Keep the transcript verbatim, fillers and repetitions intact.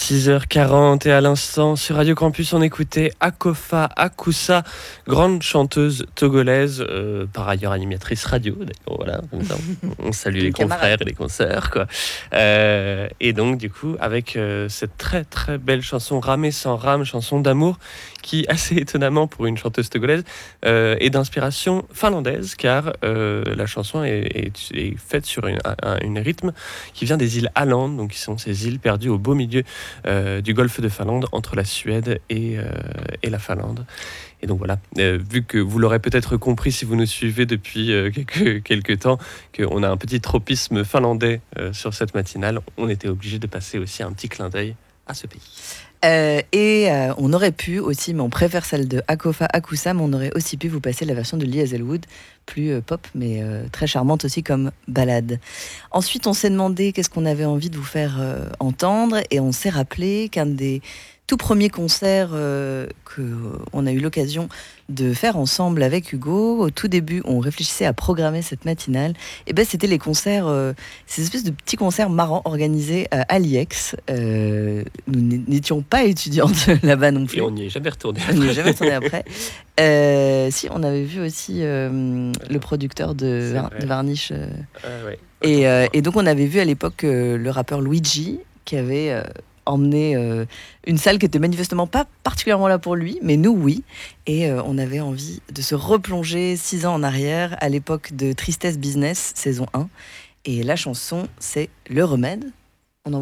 six heures quarante et à l'instant sur Radio Campus on écoutait Akofa Akoussa, grande chanteuse togolaise, euh, par ailleurs animatrice radio, d'accord, voilà, comme ça, on, on salue les confrères et les consoeurs quoi. Euh, et donc du coup avec euh, cette très très belle chanson Ramé sans rame, chanson d'amour qui assez étonnamment pour une chanteuse togolaise euh, est d'inspiration finlandaise car euh, la chanson est, est, est faite sur une, un, une rythme qui vient des îles Åland, donc qui sont ces îles perdues au beau milieu euh, du golfe de Finlande entre la Suède et, euh, et la Finlande. Et donc voilà, euh, vu que vous l'aurez peut-être compris si vous nous suivez depuis euh, quelques, quelques temps, qu'on a un petit tropisme finlandais euh, sur cette matinale, on était obligé de passer aussi un petit clin d'œil à ce pays. Euh, et euh, on aurait pu aussi, mais on préfère celle de Akofa Akoussa, mais on aurait aussi pu vous passer la version de Lee Hazelwood, plus euh, pop, mais euh, très charmante aussi comme balade. Ensuite, on s'est demandé qu'est-ce qu'on avait envie de vous faire euh, entendre, et on s'est rappelé qu'un des tout premiers concerts euh, qu'on a eu l'occasion de faire ensemble avec Hugo, au tout début, on réfléchissait à programmer cette matinale, et ben c'était les concerts, euh, ces espèces de petits concerts marrants organisés à, à l'I E X. Euh, nous n'étions pas étudiantes là-bas non plus. Et on n'y est jamais retourné. On n'y est jamais retourné après. Euh, si, on avait vu aussi euh, le producteur de, Var- de Varnish. Euh, euh, ouais. et, euh, et donc on avait vu à l'époque euh, le rappeur Luigi qui avait euh, emmené euh, une salle qui était manifestement pas particulièrement là pour lui, mais nous oui. Et euh, on avait envie de se replonger six ans en arrière à l'époque de Tristesse Business saison un. Et la chanson c'est Le Remède. On envoie ça ?